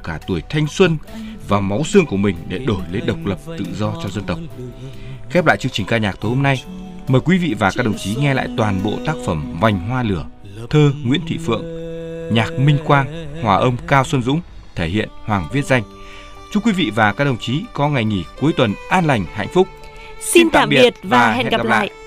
cả tuổi thanh xuân và máu xương của mình để đổi lấy độc lập tự do cho dân tộc. Khép lại chương trình ca nhạc tối hôm nay, mời quý vị và các đồng chí nghe lại toàn bộ tác phẩm Vành Hoa Lửa, thơ Nguyễn Thị Phượng, nhạc Minh Quang, hòa âm Cao Xuân Dũng, thể hiện Hoàng Viết Danh. Chúc quý vị và các đồng chí có ngày nghỉ cuối tuần an lành hạnh phúc. Xin tạm biệt và hẹn gặp lại.